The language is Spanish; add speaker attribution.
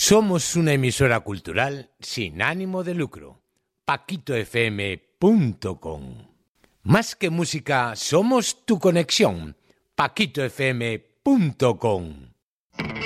Speaker 1: Somos una emisora cultural sin ánimo de lucro. paquitofm.com. Más que música, somos tu conexión. paquitofm.com.